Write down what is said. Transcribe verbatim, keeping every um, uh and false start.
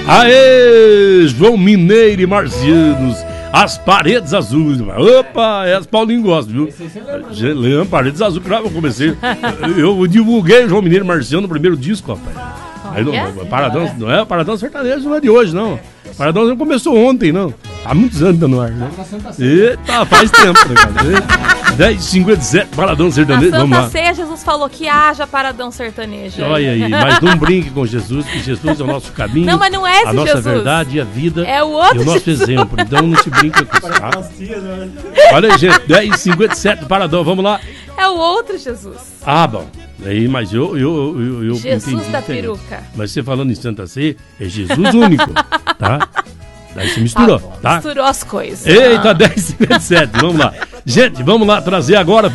Aê, João Mineiro e Marcianos, as paredes azuis. Opa, essa Paulinho gosta, viu? Lembra, paredes azuis, que eu comecei. Eu divulguei o João Mineiro e Marciano no primeiro disco, rapaz. Aí não, é? Paradão, não é? Paradão sertanejo não é de hoje, não. Paradão não começou ontem, não. Há muitos anos no ar, né? Eita, faz tempo, né, cara? dez e cinquenta e sete, Paradão sertanejo. Na Vamos Santa lá. Ceia, Jesus falou que haja Paradão sertanejo. Olha aí, mas não brinque com Jesus, que Jesus é o nosso caminho. Não, mas não é esse a nossa Jesus. verdade e a vida. É o outro e o nosso Jesus. exemplo. Então não se brinca com isso, tá? Olha aí, gente, dez e cinquenta e sete, Paradão, vamos lá. É o outro Jesus. Ah, bom. Aí, mas eu, eu, eu, eu Jesus entendi, da entendi. peruca. Mas você falando em Santa Ceia, é Jesus único, tá? Daí se misturou, tá? Misturou as coisas. Eita, dez e cinquenta e sete, vamos lá. Gente, vamos lá trazer agora